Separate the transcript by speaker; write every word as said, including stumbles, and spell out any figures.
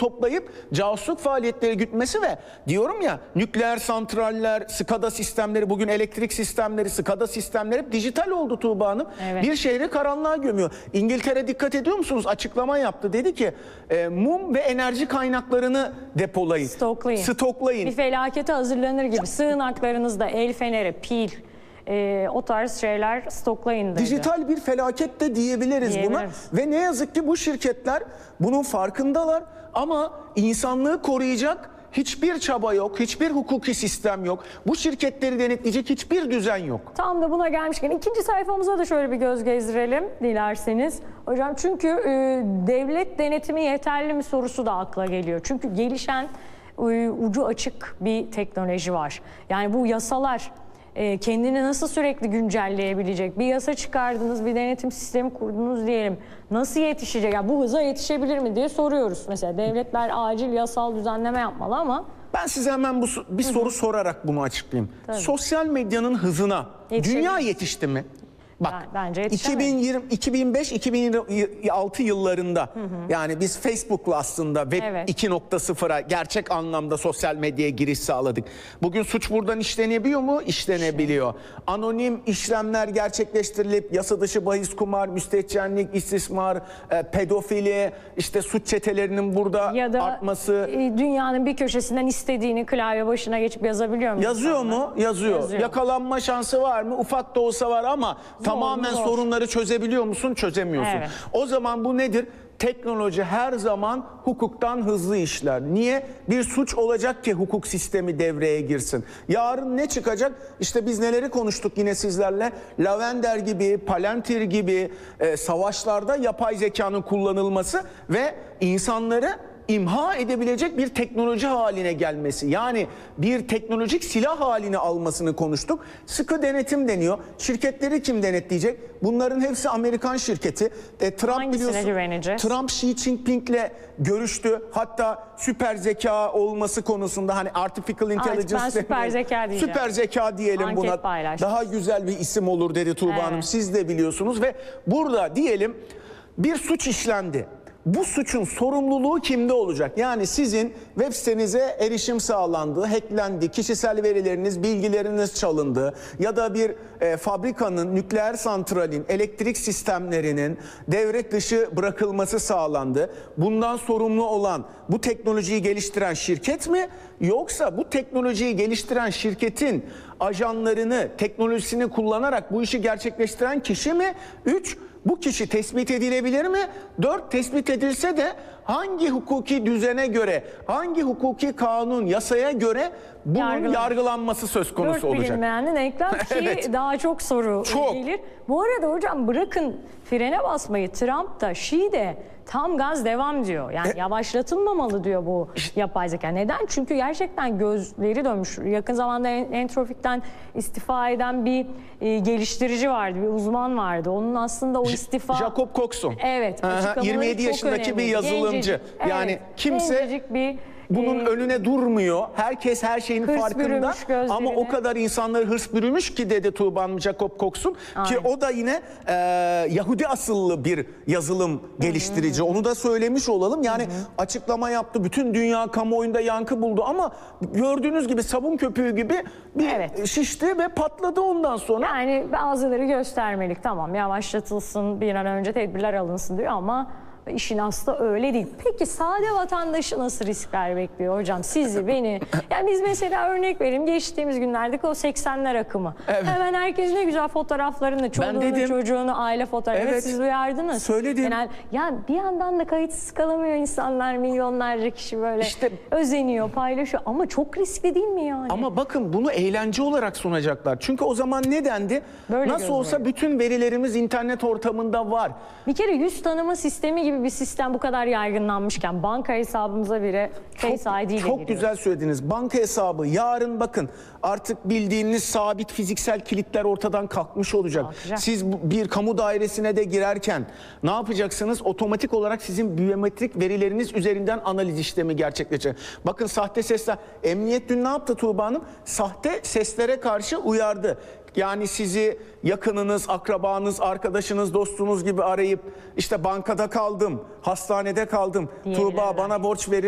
Speaker 1: toplayıp casusluk faaliyetleri gütmesi ve diyorum ya nükleer santraller, SCADA sistemleri, bugün elektrik sistemleri, SCADA sistemleri hep dijital oldu Tuğba Hanım.
Speaker 2: Evet.
Speaker 1: Bir şehri karanlığa gömüyor. İngiltere dikkat ediyor musunuz? Açıklama yaptı. Dedi ki e, mum ve enerji kaynaklarını depolayın.
Speaker 2: Stoklayın.
Speaker 1: Stoklayın.
Speaker 2: Bir felakete hazırlanır gibi sığınaklarınızda el feneri, pil, e, o tarz şeyler stoklayın dedi.
Speaker 1: Dijital bir felaket de diyebiliriz,
Speaker 2: Diyebiliriz.
Speaker 1: buna. Ve ne yazık ki bu şirketler bunun farkındalar ama insanlığı koruyacak hiçbir çaba yok, hiçbir hukuki sistem yok. Bu şirketleri denetleyecek hiçbir düzen yok.
Speaker 2: Tam da buna gelmişken ikinci sayfamıza da şöyle bir göz gezdirelim dilerseniz. Hocam çünkü e, devlet denetimi yeterli mi sorusu da akla geliyor. Çünkü gelişen e, ucu açık bir teknoloji var. Yani bu yasalar e, kendini nasıl sürekli güncelleyebilecek? Bir yasa çıkardınız, bir denetim sistemi kurdunuz diyelim. Nasıl yetişecek? Yani bu hıza yetişebilir mi diye soruyoruz. Mesela devletler acil yasal düzenleme yapmalı ama...
Speaker 1: Ben size hemen bu bir soru Hı-hı. sorarak bunu açıklayayım. Tabii. Sosyal medyanın hızına dünya yetişti mi? Bak,
Speaker 2: bence
Speaker 1: iki bin yirmi, iki bin beş iki bin yirmi altı yıllarında hı hı. yani biz Facebook'la aslında Web evet. iki nokta sıfıra gerçek anlamda sosyal medyaya giriş sağladık. Bugün suç buradan işlenebiliyor mu? İşlenebiliyor. Şey. Anonim işlemler gerçekleştirilip yasa dışı bahis kumar, müstehcenlik, istismar, e, pedofili, işte suç çetelerinin burada
Speaker 2: ya da
Speaker 1: artması.
Speaker 2: Dünyanın bir köşesinden istediğini klavye başına geçip yazabiliyor mu?
Speaker 1: Yazıyor insanlar? mu? Yazıyor. Yazıyor. Yakalanma şansı var mı? Ufak da olsa var ama tamamen zor. Sorunları çözebiliyor musun? Çözemiyorsun. Evet. O zaman bu nedir? Teknoloji her zaman hukuktan hızlı işler. Niye? Bir suç olacak ki hukuk sistemi devreye girsin. Yarın ne çıkacak? İşte biz neleri konuştuk yine sizlerle? Lavender gibi, Palantir gibi e, savaşlarda yapay zekanın kullanılması ve insanları imha edebilecek bir teknoloji haline gelmesi. Yani bir teknolojik silah haline almasını konuştuk. Sıkı denetim deniyor. Şirketleri kim denetleyecek? Bunların hepsi Amerikan şirketi. E, Trump
Speaker 2: Hangisine
Speaker 1: biliyorsun.
Speaker 2: güveneceğiz?
Speaker 1: Trump Xi Jinping'le görüştü. Hatta süper zeka olması konusunda hani artificial intelligence.
Speaker 2: Ben süper zeka diyeceğim.
Speaker 1: Süper zeka diyelim
Speaker 2: Anket
Speaker 1: buna.
Speaker 2: paylaştık.
Speaker 1: Daha güzel bir isim olur dedi Tuğba evet. Hanım. Siz de biliyorsunuz ve burada diyelim bir suç işlendi. Bu suçun sorumluluğu kimde olacak? Yani sizin web sitenize erişim sağlandı, hacklendi, kişisel verileriniz, bilgileriniz çalındı ya da bir e, fabrikanın, nükleer santralin, elektrik sistemlerinin devre dışı bırakılması sağlandı. Bundan sorumlu olan bu teknolojiyi geliştiren şirket mi? Yoksa bu teknolojiyi geliştiren şirketin ajanlarını, teknolojisini kullanarak bu işi gerçekleştiren kişi mi? Üç, bu kişi tespit edilebilir mi? Dört, tespit edilse de hangi hukuki düzene göre, hangi hukuki kanun, yasaya göre bunun Yargılan. yargılanması söz konusu
Speaker 2: Dört
Speaker 1: olacak?
Speaker 2: Dört bilinmeyenli denklem ki evet. daha çok soru çok. gelir. Bu arada hocam bırakın frene basmayı, Trump da Xi de tam gaz devam diyor. Yani e, yavaşlatılmamalı diyor bu yapay zeka. Neden? Çünkü gerçekten gözleri dönmüş. Yakın zamanda Entropi'den istifa eden bir e, geliştirici vardı, bir uzman vardı. Onun aslında o istifa...
Speaker 1: Jacob Coxon.
Speaker 2: Evet.
Speaker 1: yirmi yedi yaşındaki bir yazılımcı.
Speaker 2: Gencecik,
Speaker 1: yani
Speaker 2: evet,
Speaker 1: kimse...
Speaker 2: bir
Speaker 1: bunun ee, önüne durmuyor. Herkes her şeyin farkında. Ama o kadar insanları hırs bürümüş ki dedi Tuğba Hanım, Jacob Coxon. Ki o da yine e, Yahudi asıllı bir yazılım geliştirici. Hı hı. Onu da söylemiş olalım. Yani hı hı. açıklama yaptı. Bütün dünya kamuoyunda yankı buldu. Ama gördüğünüz gibi sabun köpüğü gibi bir evet. şişti ve patladı ondan sonra.
Speaker 2: Yani bazıları göstermelik. Tamam, yavaşlatılsın, bir an önce tedbirler alınsın diyor ama İşin aslı öyle değil. Peki sade vatandaşı nasıl riskler bekliyor hocam? Sizi, beni. Yani biz mesela örnek vereyim. Geçtiğimiz günlerdeki o seksenler akımı. Evet. Hemen herkes ne güzel fotoğraflarını, çoluğunu, çocuğunu, aile fotoğrafını evet. siz uyardınız.
Speaker 1: Söyledim.
Speaker 2: Genel, ya bir yandan da kayıtsız kalamıyor insanlar. Milyonlarca kişi böyle işte, özeniyor, paylaşıyor. Ama çok riskli değil mi yani?
Speaker 1: Ama bakın bunu eğlence olarak sunacaklar. Çünkü o zaman ne dendi? Böyle Nasıl olsa veriyor. bütün verilerimiz internet ortamında var.
Speaker 2: Bir kere yüz tanıma sistemi gibi bir sistem bu kadar yaygınlanmışken banka hesabımıza bile Face I D ile
Speaker 1: Çok güzel söylediniz. Banka hesabı yarın bakın artık bildiğiniz sabit fiziksel kilitler ortadan kalkmış olacak. Kalkacak. Siz bir kamu dairesine de girerken ne yapacaksınız? Otomatik olarak sizin biyometrik verileriniz üzerinden analiz işlemi gerçekleşecek. Bakın sahte sesler. Emniyet dün ne yaptı Tuğba Hanım? Sahte seslere karşı uyardı. Yani sizi yakınınız, akrabanız, arkadaşınız, dostunuz gibi arayıp işte bankada kaldım, hastanede kaldım, Tuğba bana borç verir